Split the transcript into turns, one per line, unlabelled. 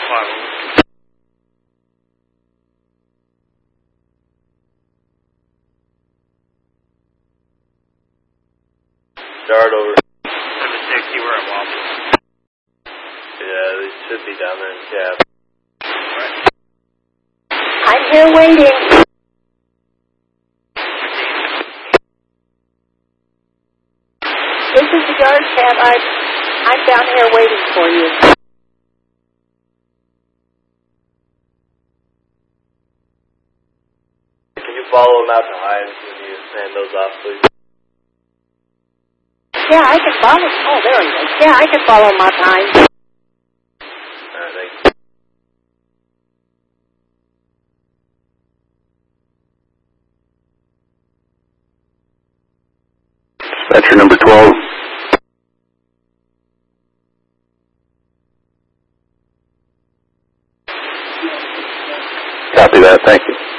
Start over.
760, we're at Wobble.
Yeah, they should be down there in cab.
I'm here waiting. This is the yard cab. I'm down here waiting for you.
Can you follow them out to Hines when you hand those off, please?
Yeah, I can follow. Oh, there he is. Yeah, I can follow my time.
Alright, thanks.
Dispatcher number 12. Copy that, thank you.